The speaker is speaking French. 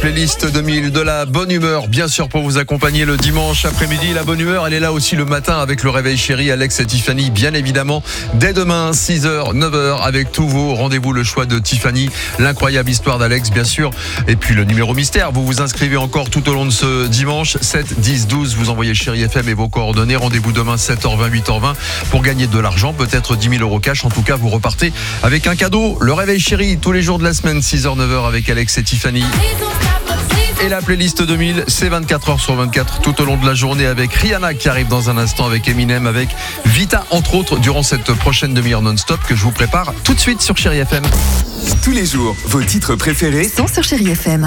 playlist 2000 de la bonne humeur, bien sûr, pour vous accompagner le dimanche après-midi. La bonne humeur, elle est là aussi le matin avec le réveil chéri, Alex et Tiffany, bien évidemment. Dès demain, 6h, 9h, avec tous vos rendez-vous, le choix de Tiffany, l'incroyable histoire d'Alex, bien sûr. Et puis le numéro mystère, vous vous inscrivez encore tout au long de ce dimanche, 7, 10, 12, vous envoyez chéri FM et vos coordonnées. Rendez-vous demain, 7h20, 8h20, pour gagner de l'argent, peut-être 10 000 euros cash. En tout cas, vous repartez avec un cadeau. Le réveil chéri, tous les jours de la semaine, 6h, 9h, avec Alex et Tiffany. Et la playlist 2000, c'est 24h sur 24 tout au long de la journée avec Rihanna qui arrive dans un instant, avec Eminem, avec Vita entre autres, durant cette prochaine demi-heure non-stop que je vous prépare tout de suite sur Chéri FM. Tous les jours, vos titres préférés sont sur Chéri FM.